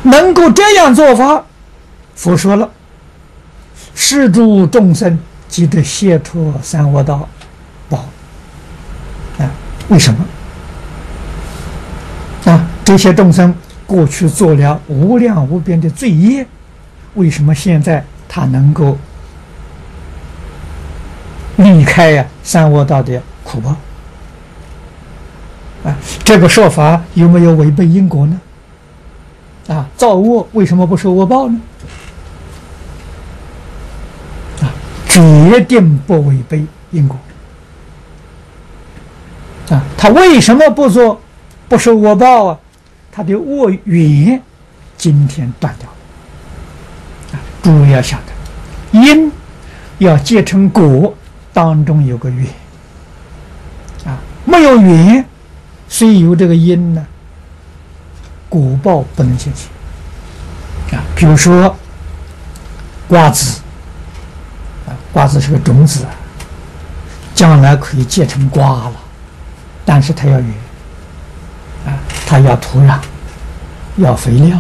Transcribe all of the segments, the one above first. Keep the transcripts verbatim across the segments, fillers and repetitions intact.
能够这样做法，佛说了，是诸众生即得解脱三恶道报。啊，为什么？啊，这些众生过去做了无量无边的罪业，为什么现在他能够离开呀、啊、三恶道的苦报？啊，这个说法有没有违背因果呢？啊，造恶为什么不受恶报呢？啊，决定不违背因果。啊，他为什么不做不受恶报啊？他的恶缘今天断掉了。啊，诸位要晓得，因要结成果，当中有个缘。啊，没有缘，虽有这个因呢，果报不能现前。啊，比如说瓜子，啊，瓜子是个种子啊，将来可以结成瓜了，但是它要缘，啊，它要土壤，要肥料，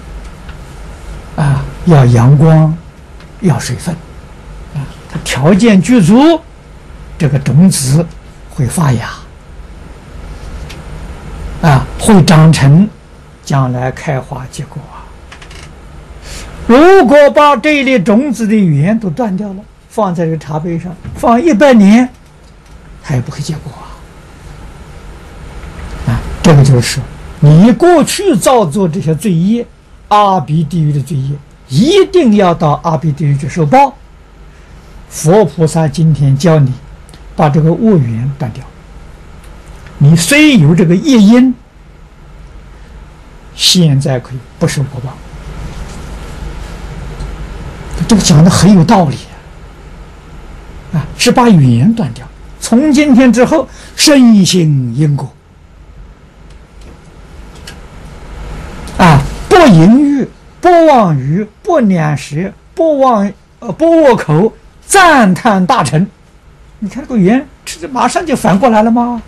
啊，要阳光，要水分，啊，它条件具足，这个种子会发芽，啊，会长成，将来开花结果啊。如果把这一粒种子的缘都断掉了，放在这个茶杯上，放一百年，它也不会结果啊！啊，这个就是说，你过去造作这些罪业，阿鼻地狱的罪业，一定要到阿鼻地狱去受报。佛菩萨今天教你把这个恶缘断掉，你虽有这个业因，现在可以不受果报。这个讲的很有道理啊！是把缘断掉，从今天之后深信因果啊，不淫欲，不妄语，不两舌，不妄呃不恶口，赞叹大乘。你看这个缘，这马上就反过来了吗？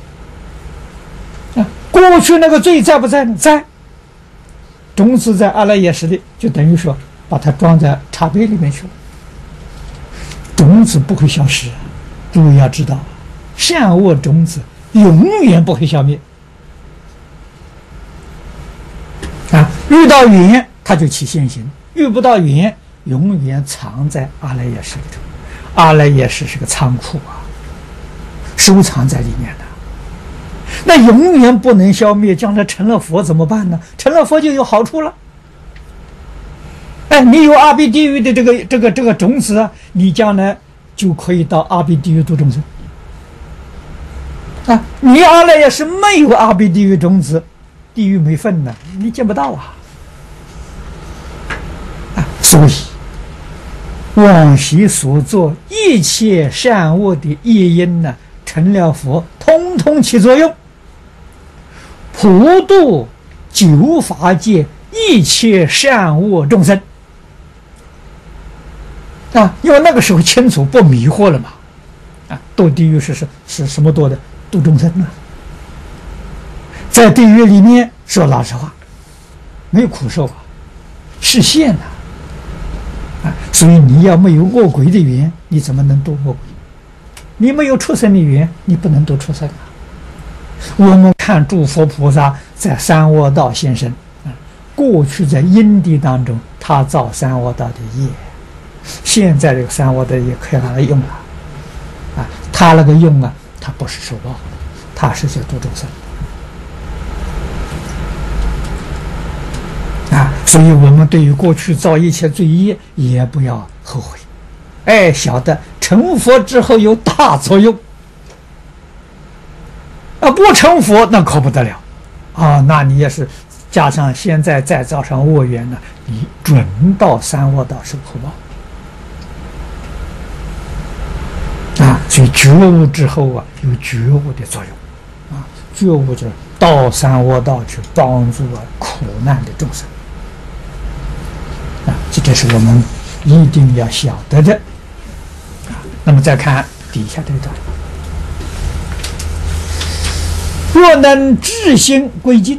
啊，过去那个罪在不在呢？在，种子在阿赖耶识里，就等于说把它装在茶杯里面去了，种子不会消失。诸位要知道，善恶种子永远不会消灭啊！遇到缘它就起现行，遇不到缘永远藏在阿赖耶识里头。阿赖耶识是个仓库啊，收藏在里面的，那永远不能消灭。将来成了佛怎么办呢？成了佛就有好处了。哎，你有阿鼻地狱的这个这个这个种子啊，你将来就可以到阿鼻地狱度众生啊。你阿赖耶识没有阿鼻地狱种子，地狱没份呢，你见不到啊。啊，所以往昔所做一切善恶的业因呢，成了佛，通通起作用，普度九法界一切善恶众生。啊，因为那个时候清楚不迷惑了嘛，啊，堕地狱是是是什么堕的？度众生啊，在地狱里面说老实话，没有苦受啊，是现呐，啊，所以你要没有恶鬼的缘，你怎么能度恶鬼？你没有畜生的缘，你不能度畜生啊。我们看诸佛菩萨在三恶道现身，啊，过去在因地当中，他造三恶道的业。现在这个三恶道也可以让他用了，啊，他那个用啊，他不是受报，他是在度众生，啊，所以我们对于过去造一切罪业也不要后悔，哎，晓得成佛之后有大作用，啊，不成佛那可不得了，啊，那你也是加上现在再造上恶缘呢，你准到三恶道受苦报。啊，所以觉悟之后啊，有觉悟的作用，啊，觉悟就是到三恶道去帮助啊苦难的众生，啊，这这是我们一定要晓得的，啊，那么再看底下这一段，若能至心归尽，